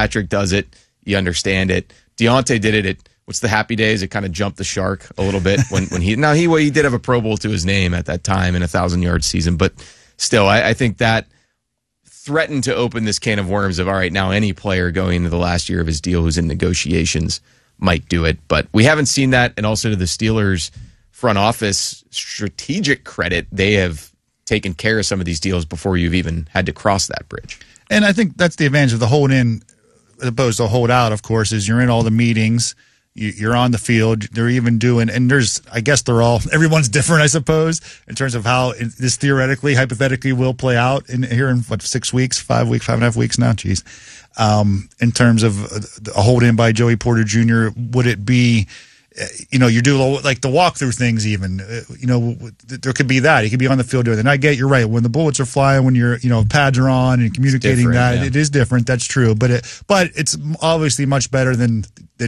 Fitzpatrick does it, you understand it. Deontay did it at, what's the happy days? It kind of jumped the shark a little bit when he did have a Pro Bowl to his name at that time in a 1,000-yard season. But still, I think that threatened to open this can of worms of, all right, now any player going into the last year of his deal who's in negotiations might do it. But we haven't seen that. And also to the Steelers front office strategic credit, they have taken care of some of these deals before you've even had to cross that bridge. And I think that's the advantage of the hold in as opposed to hold out, of course, is you're in all the meetings. You're on the field. They're even doing, and everyone's different, I suppose, in terms of how this theoretically, hypothetically will play out here in 6 weeks, 5 weeks, 5.5 weeks now. Geez. In terms of a hold in by Joey Porter Jr., would it be, you do like the walkthrough things even, there could be that. He could be on the field doing it. And I get, you're right. When the bullets are flying, when you're, pads are on and communicating that, yeah. It is different. That's true. But it's obviously much better than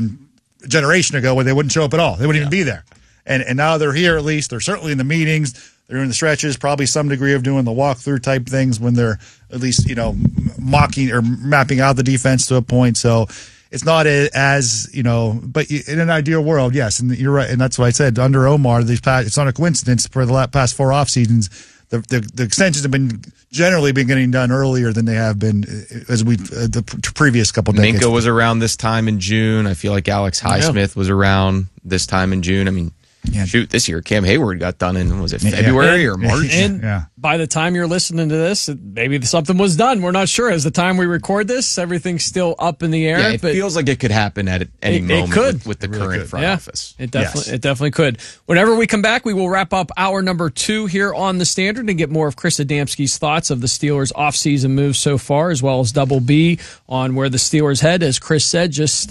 a generation ago where they wouldn't show up at all. They wouldn't even be there. And now they're here at least. They're certainly in the meetings. They're in the stretches, probably some degree of doing the walkthrough type things when they're at least, mocking or mapping out the defense to a point. So it's not as, but in an ideal world, yes. And you're right. And that's why I said under Omar, it's not a coincidence for the past 4 off seasons. The extensions have generally been getting done earlier than they have been the previous couple decades. Minka was around this time in June. I feel like Alex Highsmith was around this time in June. I mean, this year Cam Hayward got done in, was it February or March? And by the time you're listening to this, maybe something was done. We're not sure. As the time we record this, everything's still up in the air. Yeah, it feels like it could happen at any moment with the current front office. It definitely could. Whenever we come back, we will wrap up hour number 2 here on The Standard and get more of Chris Adamski's thoughts of the Steelers' offseason moves so far, as well as Double B on where the Steelers head. As Chris said, just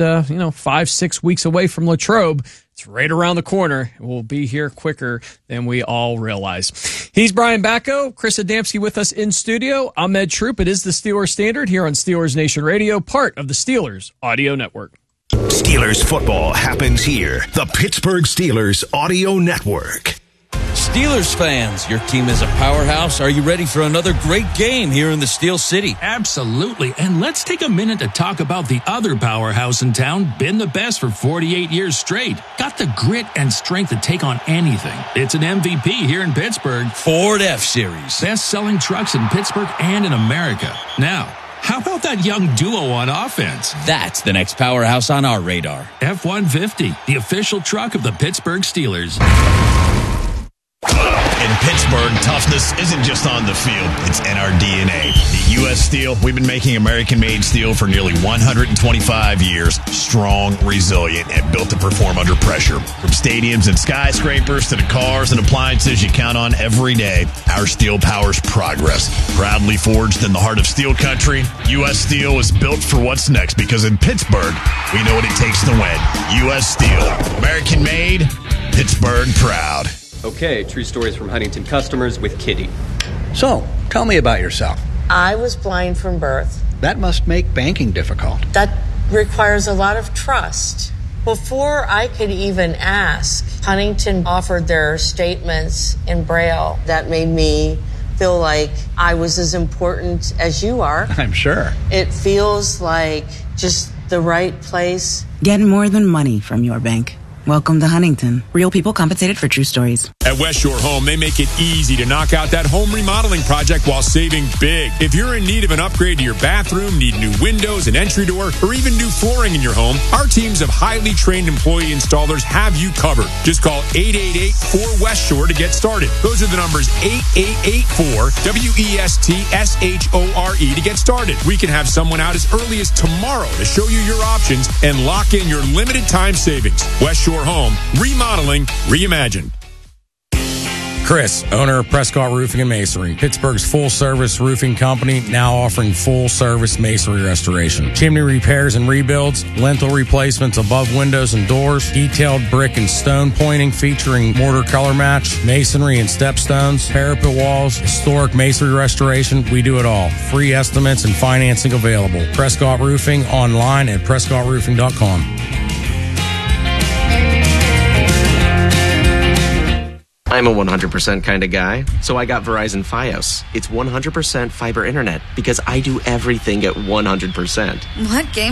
5-6 weeks away from Latrobe. It's right around the corner. We'll be here quicker than we all realize. He's Brian Bacco, Chris Adamski with us in studio. I'm Ed Troop. It is the Steelers Standard here on Steelers Nation Radio, part of the Steelers Audio Network. Steelers football happens here. The Pittsburgh Steelers Audio Network. Steelers fans, your team is a powerhouse. Are you ready for another great game here in the Steel City? Absolutely. And let's take a minute to talk about the other powerhouse in town, been the best for 48 years straight. Got the grit and strength to take on anything. It's an MVP here in Pittsburgh. Ford F-Series. Best-selling trucks in Pittsburgh and in America. Now, how about that young duo on offense? That's the next powerhouse on our radar. F-150, the official truck of the Pittsburgh Steelers. In Pittsburgh, toughness isn't just on the field, it's in our DNA. At U.S. Steel, we've been making American-made steel for nearly 125 years. Strong, resilient, and built to perform under pressure. From stadiums and skyscrapers to the cars and appliances you count on every day, our steel powers progress. Proudly forged in the heart of steel country, U.S. Steel is built for what's next because in Pittsburgh, we know what it takes to win. U.S. Steel, American-made, Pittsburgh proud. Okay, true stories from Huntington customers with Kitty. So, tell me about yourself. I was blind from birth. That must make banking difficult. That requires a lot of trust. Before I could even ask, Huntington offered their statements in Braille. That made me feel like I was as important as you are. I'm sure. It feels like just the right place. Get more than money from your bank. Welcome to Huntington. Real people compensated for true stories. At West Shore Home, they make it easy to knock out that home remodeling project while saving big. If you're in need of an upgrade to your bathroom, need new windows, an entry door, or even new flooring in your home, our teams of highly trained employee installers have you covered. Just call 888-4West Shore to get started. Those are the numbers 8884-WESTSHORE to get started. We can have someone out as early as tomorrow to show you your options and lock in your limited time savings. West Shore Home, remodeling, reimagined. Chris, owner of Prescott Roofing and Masonry, Pittsburgh's full-service roofing company, now offering full-service masonry restoration. Chimney repairs and rebuilds, lintel replacements above windows and doors, detailed brick and stone pointing featuring mortar color match, masonry and stepstones, parapet walls, historic masonry restoration. We do it all. Free estimates and financing available. Prescott Roofing online at PrescottRoofing.com. I'm a 100% kind of guy, so I got Verizon Fios. It's 100% fiber internet because I do everything at 100%. What game